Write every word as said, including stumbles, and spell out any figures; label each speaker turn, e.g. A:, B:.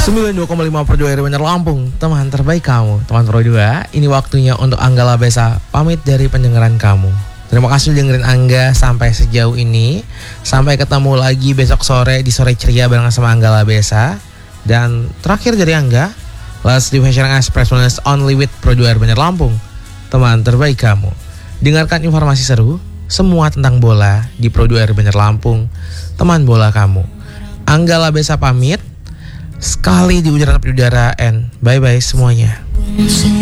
A: sembilan puluh dua koma lima Pro dua R Banjar Lampung, teman terbaik kamu. Teman Pro dua, ini waktunya untuk Angga Labesa pamit dari pendengaran kamu. Terima kasih udah dengerin Angga sampai sejauh ini. Sampai ketemu lagi besok sore di Sore Ceria bareng sama Angga Labesa. Dan terakhir dari Angga, let's do Fashion Express only with Pro dua R Banjar Lampung, teman terbaik kamu. Dengarkan informasi seru semua tentang bola di Pro dua R Banjar Lampung, teman bola kamu. Angga Labesa pamit sekali di udara udara and bye bye semuanya.